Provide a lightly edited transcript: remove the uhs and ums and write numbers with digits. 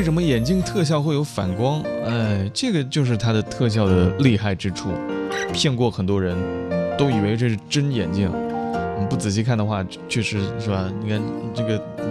为什么眼镜特效会有反光？这个就是它的特效的厉害之处，骗过很多人，都以为这是真眼镜。不仔细看的话，确实是吧？你看这个